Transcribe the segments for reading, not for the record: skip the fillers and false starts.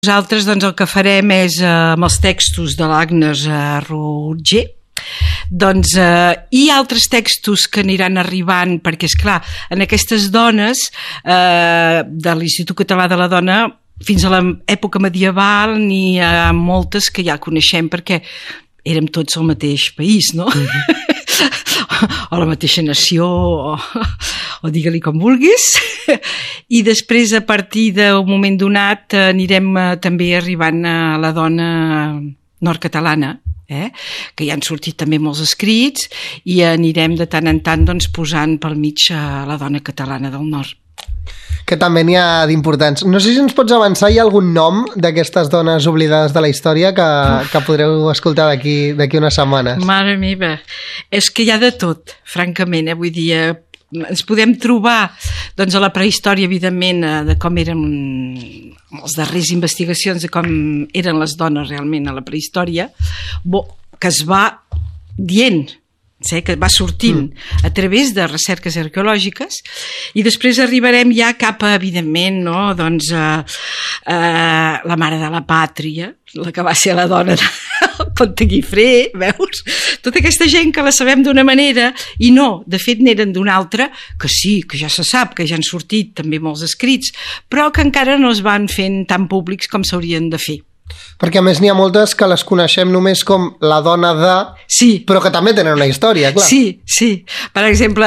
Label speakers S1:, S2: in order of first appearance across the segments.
S1: Nosaltres doncs, el que farem és, amb els textos de l'Agnes Roger, doncs, i altres textos que aniran arribant, perquè és clar, en aquestes dones de l'Institut Català de la Dona, fins a l'època medieval n'hi ha moltes que ja coneixem perquè érem tots al mateix país, no? O la mateixa nació, o digue-li com vulguis. I després, a partir d'un moment donat, anirem també arribant a la dona nord-catalana, que ja han sortit també molts escrits, i anirem de tant en tant doncs, posant pel mig a la dona catalana del nord.
S2: Que també n'hi ha d'importants. No sé si ens pots avançar, hi ha algun nom d'aquestes dones oblidades de la història que podreu escoltar d'aquí unes setmanes?
S1: Mare meva, és que hi ha de tot, francament, vull dir, ens podem trobar doncs, a la prehistòria, evidentment, de com eren les darreres investigacions de com eren les dones realment a la prehistòria, que es va dient, que va sortint a través de recerques arqueològiques, i després arribarem ja cap a, evidentment, no? Doncs, la mare de la pàtria, la que va ser la dona del Comte Guifré, veus? Tota aquesta gent que la sabem d'una manera i no, de fet n'eren d'una altra, que sí, que ja se sap, que ja han sortit també molts escrits, però que encara no es van fent tan públics com s'haurien de fer.
S2: Perquè a més n'hi ha moltes que les coneixem només com la dona de...
S1: Sí.
S2: Però que també tenen una història, clar.
S1: Sí, sí. Per exemple,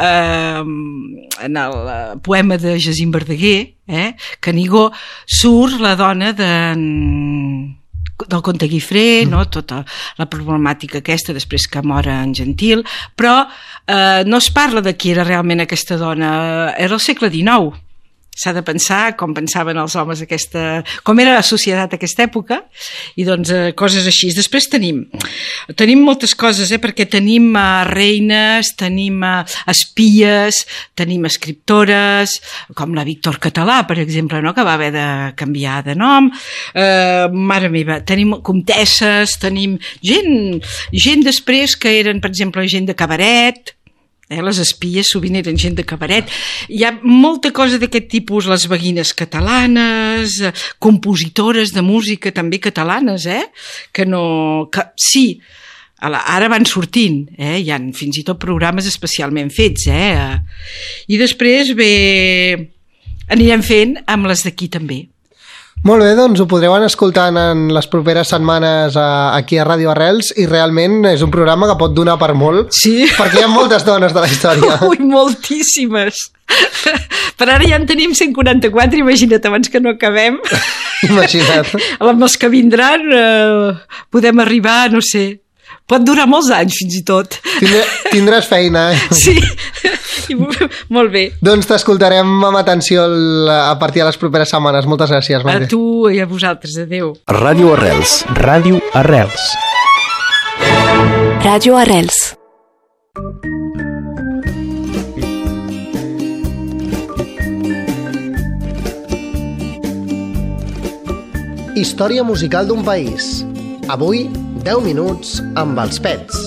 S1: en el poema de Jacint Verdaguer, Canigó, surt la dona del Comte Guifré, no? Tota la problemàtica aquesta, després que mor en Gentil, però no es parla de qui era realment aquesta dona. Era el segle XIX. S'ha de pensar com pensaven els homes com era la societat d'aquesta època, i doncs coses així. Després tenim moltes coses, perquè tenim reines, tenim espies, tenim escriptores, com la Víctor Català, per exemple, no? Que va haver de canviar de nom. Mare meva, tenim comtesses, tenim gent després que eren, per exemple, gent de cabaret. Les espies sovint eren gent de cabaret. Hi ha molta cosa d'aquest tipus, les beguines catalanes, compositores de música també catalanes, que sí, ara van sortint, hi ha fins i tot programes especialment fets, i després anirem fent amb les d'aquí també.
S2: Molt bé, doncs ho podreu anar escoltant en les properes setmanes aquí a Ràdio Arrels, i realment és un programa que pot donar per molt,
S1: sí, perquè
S2: hi ha moltes dones de la història.
S1: Ui, moltíssimes. Per ara ja en tenim 144, imagina't, abans que no acabem.
S2: Imagina't.
S1: Amb els que vindran podem arribar, no sé, pot durar molts anys fins i tot.
S2: Tindràs feina,
S1: Sí, molt bé.
S2: Doncs t'escoltarem amb atenció a partir de les properes setmanes. Moltes gràcies, Maite.
S1: A tu i a vosaltres, adeu.
S3: Ràdio Arrels. Ràdio Arrels.
S4: Ràdio Arrels. Història musical d'un país. Avui, 10 minuts amb els Pets.